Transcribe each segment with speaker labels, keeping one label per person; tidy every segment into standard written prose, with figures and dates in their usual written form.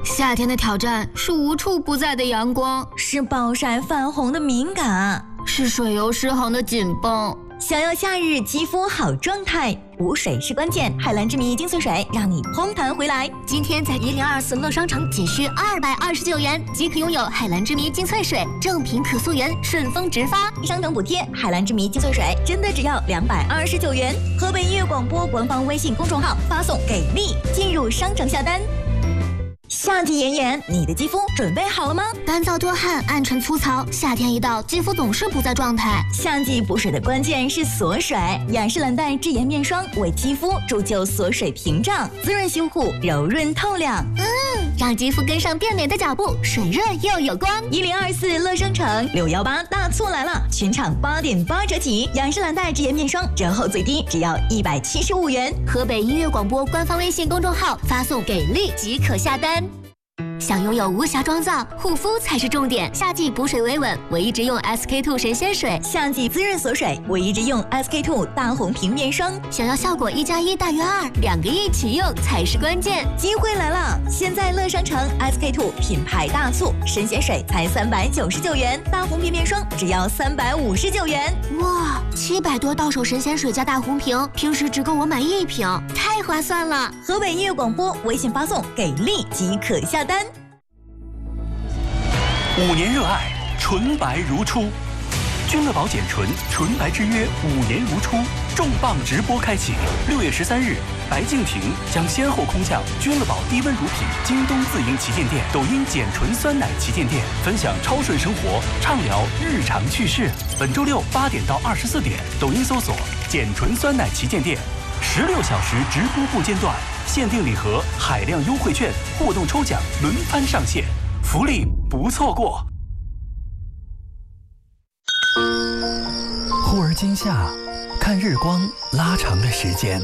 Speaker 1: 夏天的挑战是无处不在的阳光，
Speaker 2: 是暴晒泛红的敏感，
Speaker 1: 是水油失衡的紧绷。
Speaker 2: 想要夏日肌肤好状态，补水是关键。海蓝之谜精粹水让你嘭弹回来。
Speaker 3: 今天在1024乐商城仅需229元即可拥有海蓝之谜精粹水，正品可溯源，顺丰直发，
Speaker 2: 商城补贴。海蓝之谜精粹水真的只要229元。河北音乐广播官方微信公众号发送给力，进入商城下单。夏季炎炎，你的肌肤准备好了吗？
Speaker 3: 干燥多汗、暗沉粗糙，夏天一到，肌肤总是不在状态。
Speaker 2: 夏季补水的关键是锁水，雅诗兰黛智妍面霜为肌肤铸就锁水屏障，滋润修护，柔润透亮。
Speaker 3: 让肌肤跟上变美的脚步，水润又有光。
Speaker 2: 1024乐商城618大促来了，全场8.8折起，雅诗兰黛智妍面霜折后最低只要175元。
Speaker 3: 河北音乐广播官方微信公众号发送给力即可下单。想拥有无瑕妆造，护肤才是重点。夏季补水维稳，我一直用 SK2 神仙水；
Speaker 2: 夏季滋润锁水，我一直用 SK2 大红瓶面霜。
Speaker 3: 想要效果1+1大于2，两个一起用才是关键。
Speaker 2: 机会来了！现在乐商城 SK2 品牌大促，神仙水才399元，大红瓶面霜只要359元。
Speaker 3: 哇，700多到手神仙水加大红瓶，平时只够我买1瓶，太划算了！
Speaker 2: 河北音乐广播微信发送给力即可下单。
Speaker 4: 5年热爱，纯白如初。君乐宝简纯纯白之约5年如初重磅直播开启。6月13日，白敬亭将先后空降君乐宝低温乳品京东自营旗舰店、抖音简纯酸奶旗舰店，分享超顺生活，畅聊日常趣事。本周六8点到24点，抖音搜索简纯酸奶旗舰店，16小时直播不间断，限定礼盒、海量优惠券、互动抽奖轮番上线。福利不错过。
Speaker 5: 忽而今夏，看日光拉长的时间，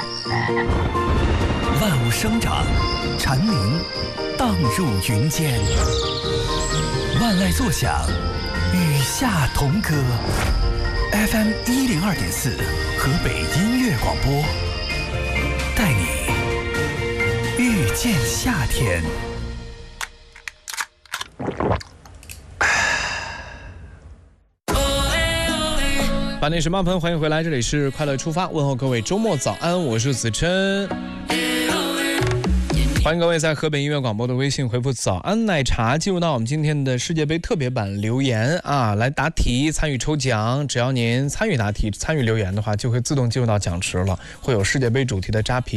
Speaker 5: 万物生长，蝉鸣荡入云间，万籁作响，与夏同歌。FM 102.4，河北音乐广播，带你遇见夏天。
Speaker 6: 8点18分，欢迎回来，这里是快乐出发，问候各位周末早安，我是子琛。欢迎各位在河北音乐广播的微信回复早安奶茶，进入到我们今天的世界杯特别版留言啊，来答题参与抽奖，只要您参与答题参与留言的话，就会自动进入到奖池了，会有世界杯主题的扎啤